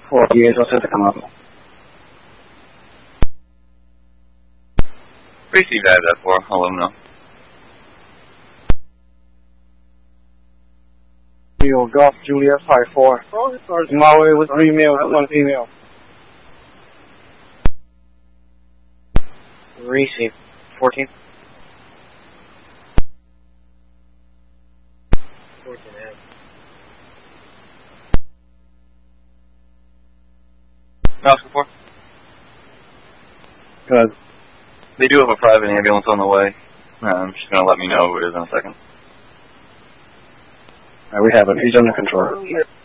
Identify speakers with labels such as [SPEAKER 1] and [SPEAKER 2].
[SPEAKER 1] 4, y eso se te come up.
[SPEAKER 2] Receive that 4, I'll let him know.
[SPEAKER 1] Rio Golf Juliet 5-4. Maui with 3 male, 1 female. Receive 14. 14 and.
[SPEAKER 2] Oscar 4.
[SPEAKER 1] Good.
[SPEAKER 2] They do have a private ambulance on the way. She's going to let me know who it is in a second.
[SPEAKER 1] We have it. He's under control.